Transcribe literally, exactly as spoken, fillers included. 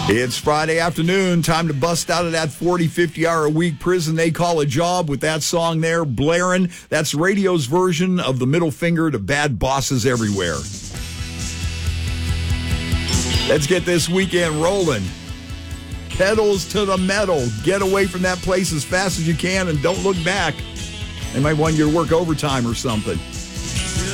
It's Friday afternoon. Time to bust out of that forty, fifty-hour-a-week prison they call a job with that song there, blaring. That's radio's version of the middle finger to bad bosses everywhere. Let's get this weekend rolling. Pedals to the metal. Get away from that place as fast as you can and don't look back. They might want you to work overtime or something.